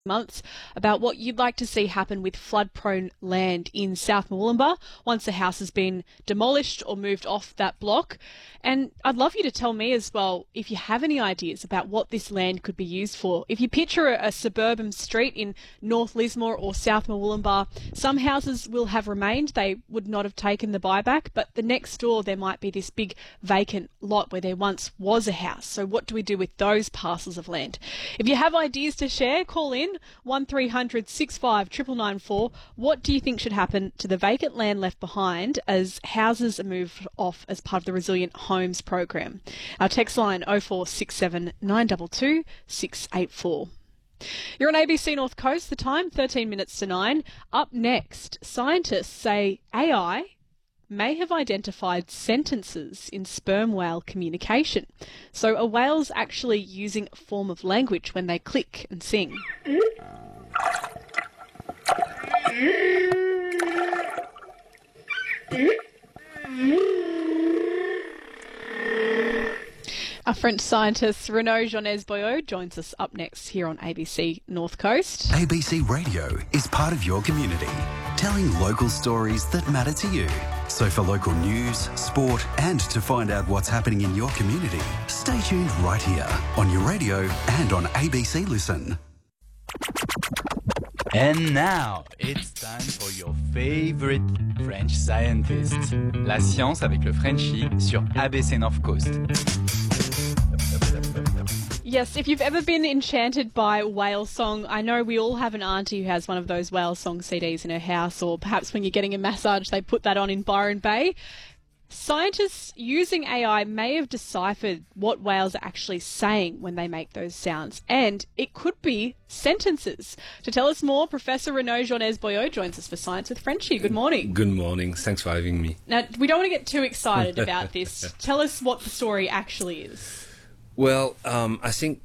months about what you'd like to see happen with flood-prone land in South Murwillumbah once a house has been demolished or moved off that block. And I'd love you to tell me as well if you have any ideas about what this land could be used for. If you picture a suburban street in North Lismore or South Murwillumbah, some houses will have remained. They would not have taken the buyback, but the next door there might be this big vacant lot where there once was a house. So what do we do with those parcels of land? If you have ideas to share, call in 1300 65 99994. What do you think should happen to the vacant land left behind as houses are moved off as part of the Resilient Homes program? Our text line 0467 922 684. You're on ABC North Coast, the time 13 minutes to 9. Up next, scientists say AI may have identified sentences in sperm whale communication. So are whales actually using a form of language when they click and sing? Our French scientist Renaud Jones-Boyau joins us up next here on ABC North Coast. ABC Radio is part of your community, telling local stories that matter to you. So for local news, sport, and to find out what's happening in your community, stay tuned right here on your radio and on ABC Listen. And now, it's time for your favorite French scientist. La science avec le Frenchie sur ABC North Coast. Yes, if you've ever been enchanted by whale song, I know we all have an auntie who has one of those whale song CDs in her house, or perhaps when you're getting a massage, they put that on in Byron Bay. Scientists using AI may have deciphered what whales are actually saying when they make those sounds, and it could be sentences. To tell us more, Professor Renaud Jones-Boyau joins us for Science with Frenchie. Good morning. Good morning. Thanks for having me. Now, we don't want to get too excited about this. Tell us what the story actually is. Well, I think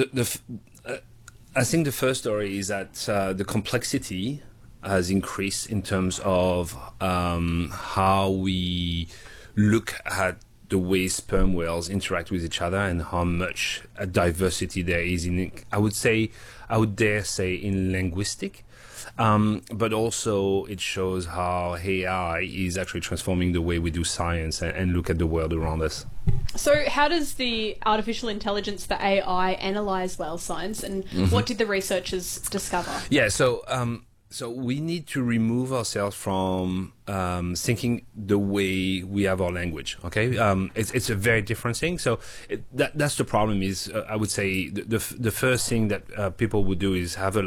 I think the first story is that the complexity has increased in terms of how we look at the way sperm whales interact with each other and how much diversity there is in, I would dare say, in linguistic. But also it shows how AI is actually transforming the way we do science and look at the world around us. So how does the artificial intelligence, the AI, analyse whale signs, and what did the researchers discover? Yeah, so we need to remove ourselves from thinking the way we have our language. Okay, it's a very different thing. So that's the problem. Is I would say the first thing that people would do is have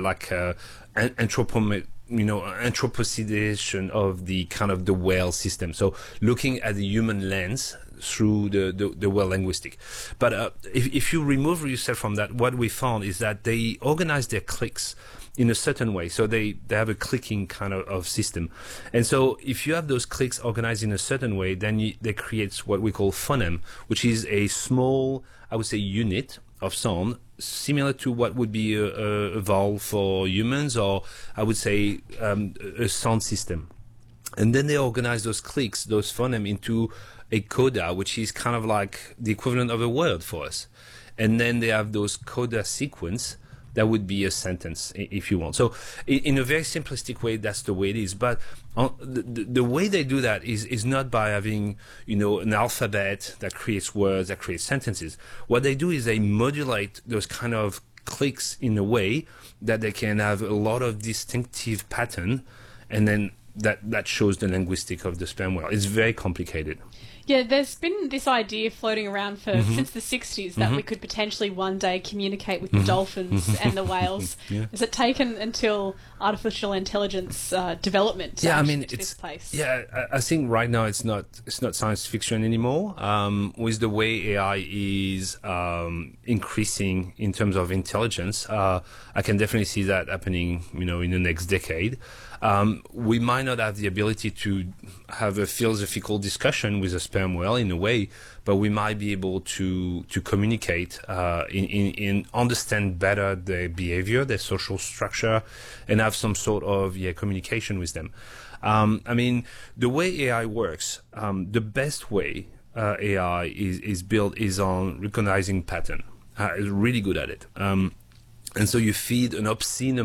anthropocidation of the kind of the whale system. So looking at the human lens through the whale linguistic. But if you remove yourself from that, what we found is that they organize their clicks in a certain way. So they have a clicking kind of system. And so if you have those clicks organized in a certain way, then they create what we call phoneme, which is a small, I would say, unit of sound, similar to what would be a vowel for humans, or I would say a sound system. And then they organize those clicks, those phoneme, into a coda, which is kind of like the equivalent of a word for us. And then they have those coda sequence that would be a sentence, if you want. So in a very simplistic way, that's the way it is. But the way they do that is not by having, an alphabet that creates words, that creates sentences. What they do is they modulate those kind of clicks in a way that they can have a lot of distinctive pattern, and then that shows the linguistic of the sperm whale. It's very complicated. Yeah, there's been this idea floating around since the 60s that we could potentially one day communicate with the dolphins and the whales. Yeah. Is it taken until artificial intelligence development to this place? Yeah, I think right now it's not science fiction anymore. With the way AI is increasing in terms of intelligence, I can definitely see that happening, in the next decade. We might not have the ability to have a philosophical discussion with a sperm whale in a way, but we might be able to communicate, in understand better their behavior, their social structure, and have some sort of communication with them. The way AI works, the best way AI is built is on recognizing pattern. It's really good at it. And so you feed an obscene